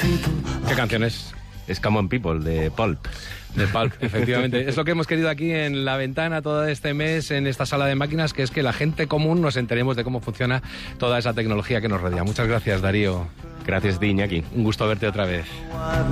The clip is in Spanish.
¿Qué canción es? Es Come On People, de Pulp. De Pulp, efectivamente. Es lo que hemos querido aquí en La Ventana todo este mes, en esta sala de máquinas, que es que la gente común nos enteremos de cómo funciona toda esa tecnología que nos rodea. Muchas gracias, Darío. Gracias, Iñaki. Un gusto verte otra vez.